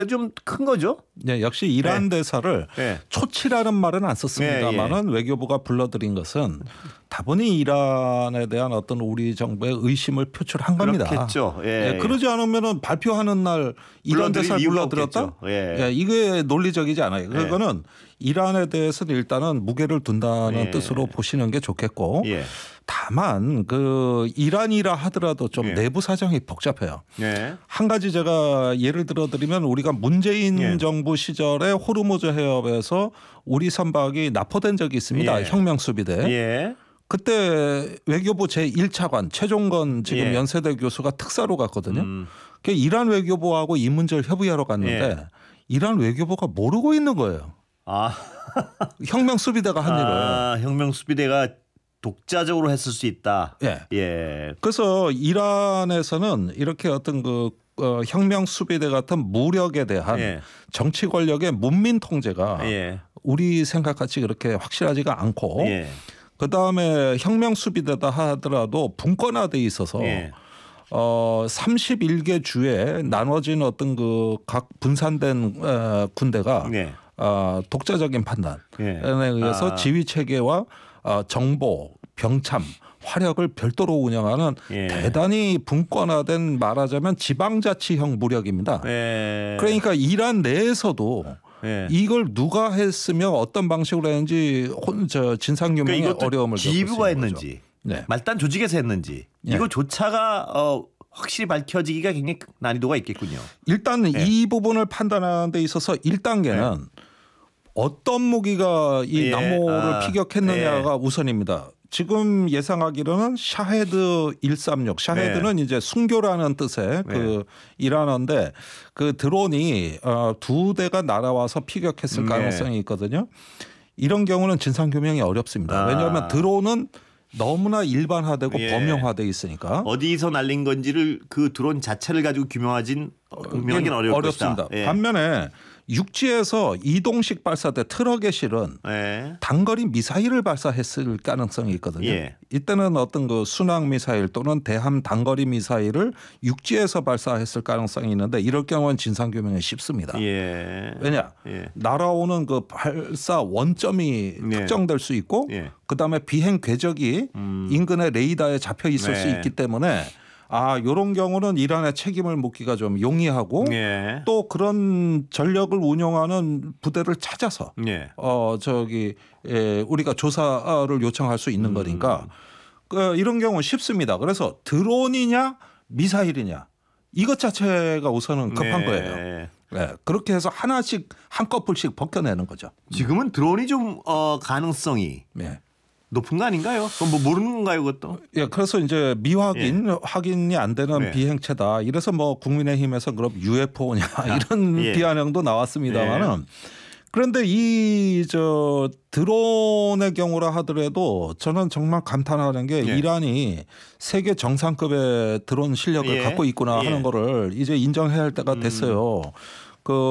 좀 큰 거죠? 네, 역시 이란 대사를 초치라는 말은 안 썼습니다만은 외교부가 불러들인 것은 다분히 이란에 대한 어떤 우리 정부의 의심을 표출한 겁니다. 그렇겠죠. 그러지 않으면은 발표하는 날 이란 대사를 불러들였다? 이게 논리적이지 않아요. 그거는 이란에 대해서는 일단은 무게를 둔다는 뜻으로 보시는 게 좋겠고 다만 그 이란이라 하더라도 좀 내부 사정이 복잡해요. 한 가지 제가 예를 들어드리면 우리가 문재인 정부 시절에 호르무즈 해협에서 우리 선박이 납포된 적이 있습니다. 혁명수비대. 그때 외교부 제1차관 최종건 지금 연세대 교수가 특사로 갔거든요. 이란 외교부하고 이 문제를 협의하러 갔는데 이란 외교부가 모르고 있는 거예요. 혁명수비대가 한 일을. 혁명수비대가 독자적으로 했을 수 있다. 그래서 이란에서는 이렇게 어떤 그 혁명수비대 같은 무력에 대한 정치 권력의 문민 통제가 우리 생각같이 그렇게 확실하지가 않고 그다음에 혁명수비대다 하더라도 분권화돼 있어서 31개 주에 나눠진 어떤 그 각 분산된 군대가 독자적인 판단에 의해서 지휘 체계와 정보, 병참, 화력을 별도로 운영하는 대단히 분권화된 말하자면 지방자치형 무력입니다. 그러니까 이란 내에서도 이걸 누가 했으며 어떤 방식으로 했는지 진상규명의 어려움을 겪고 있는 기부가 했는지 말단 조직에서 했는지 이거조차가 확실히 밝혀지기가 굉장히 난이도가 있겠군요. 일단 이 부분을 판단하는 데 있어서 1단계는 어떤 무기가 이 남모를 피격했느냐가 우선입니다. 지금 예상하기로는 샤헤드 136, 샤헤드는 이제 순교라는 뜻의 그 이란어인데 그 드론이 2대가 날아와서 피격했을 가능성이 있거든요. 이런 경우는 진상규명이 어렵습니다. 왜냐하면 드론은 너무나 일반화되고 범용화되어 있으니까 어디서 날린 건지를 그 드론 자체를 가지고 규명하기는 어렵습니다. 반면에 육지에서 이동식 발사대 트럭에 실은 단거리 미사일을 발사했을 가능성이 있거든요. 이때는 어떤 그 순항 미사일 또는 대함 단거리 미사일을 육지에서 발사했을 가능성이 있는데 이럴 경우는 진상규명이 쉽습니다. 왜냐? 날아오는 그 발사 원점이 특정될 수 있고 그다음에 비행 궤적이 인근의 레이더에 잡혀 있을 수 있기 때문에 이런 경우는 이란의 책임을 묻기가 좀 용이하고 또 그런 전력을 운용하는 부대를 찾아서 우리가 조사를 요청할 수 있는 거니까 이런 경우는 쉽습니다. 그래서 드론이냐 미사일이냐 이것 자체가 우선은 급한 거예요. 그렇게 해서 하나씩 한꺼풀씩 벗겨내는 거죠. 지금은 드론이 좀 가능성이 높은 거 아닌가요? 그건 뭐 모르는 건가요, 그것도? 그래서 이제 미확인, 확인이 안 되는 비행체다. 이래서 뭐 국민의힘에서 그럼 UFO냐 이런 비아냥도 나왔습니다만은 그런데 이 드론의 경우라 하더라도 저는 정말 감탄하는 게 이란이 세계 정상급의 드론 실력을 갖고 있구나 하는 거를 이제 인정해야 할 때가 됐어요.